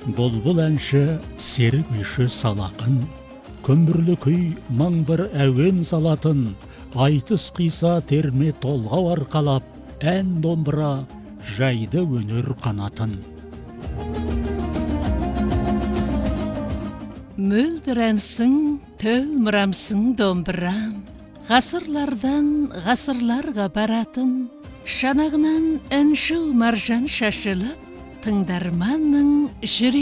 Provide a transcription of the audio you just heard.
Бұлбұл әнші сері күйші салақын, көмірлі күй маң бір әуен салатын, айтыс қиса терме толғау арқалап, ән домбыра жайды өнер қанатын. Мөлдір әнсің, төлмірамсың домбырам, ғасырлардан ғасырларға баратын, шанағынан әнші маржан шашылып, тыңдарманның жүрегі